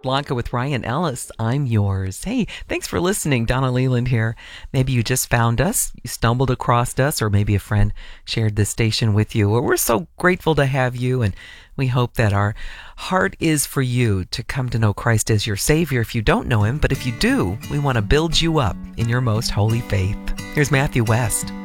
Blanca with Ryan Ellis. I'm yours. Hey, thanks for listening. Donna Leland here. Maybe you just found us, you stumbled across us, or maybe a friend shared this station with you. Well, we're so grateful to have you, and we hope that our heart is for you to come to know Christ as your Savior if you don't know Him. But if you do, we want to build you up in your most holy faith. Here's Matthew West.